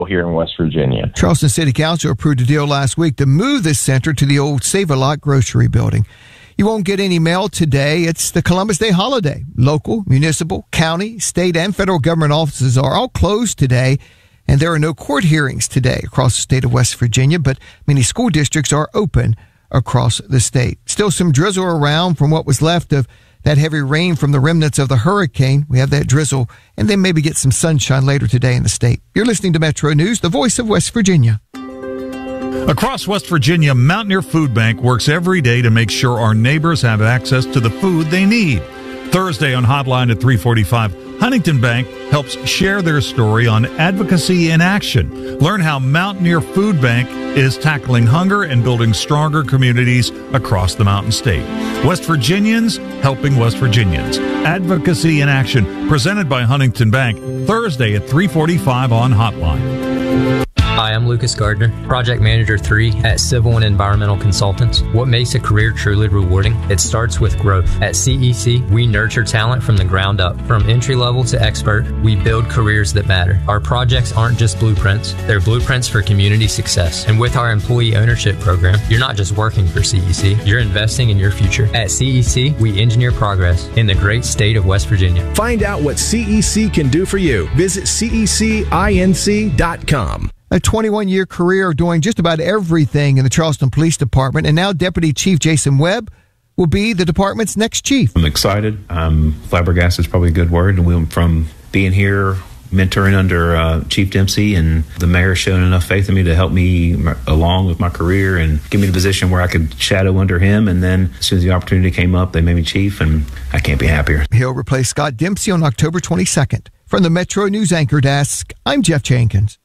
here in West Virginia. Charleston City Council approved a deal last week to move this center to the old Save-A-Lot grocery building. You won't get any mail today. It's the Columbus Day holiday. Local, municipal, county, state, and federal government offices are all closed today, and there are no court hearings today across the state of West Virginia, but many school districts are open across the state. Still some drizzle around from what was left of that heavy rain from the remnants of the hurricane. We have that drizzle, and then maybe get some sunshine later today in the state. You're listening to Metro News, the voice of West Virginia. Across West Virginia, Mountaineer Food Bank works every day to make sure our neighbors have access to the food they need. Thursday on Hotline at 3:45, Huntington Bank helps share their story on advocacy in action. Learn how Mountaineer Food Bank is tackling hunger and building stronger communities across the Mountain State. West Virginians helping West Virginians. Advocacy in Action, presented by Huntington Bank, Thursday at 3:45 on Hotline. Hi, I'm Lucas Gardner, Project Manager 3 at Civil and Environmental Consultants. What makes a career truly rewarding? It starts with growth. At CEC, we nurture talent from the ground up. From entry level to expert, we build careers that matter. Our projects aren't just blueprints, they're blueprints for community success. And with our employee ownership program, you're not just working for CEC, you're investing in your future. At CEC, we engineer progress in the great state of West Virginia. Find out what CEC can do for you. Visit CECinc.com. A 21-year career of doing just about everything in the Charleston Police Department, and now Deputy Chief Jason Webb will be the department's next chief. I'm excited. Flabbergasted is probably a good word. And we went from being here, mentoring under Chief Dempsey, and the mayor showing enough faith in me to help me along with my career and give me the position where I could shadow under him. And then as soon as the opportunity came up, they made me chief, and I can't be happier. He'll replace Scott Dempsey on October 22nd. From the Metro News Anchor Desk, I'm Jeff Jenkins.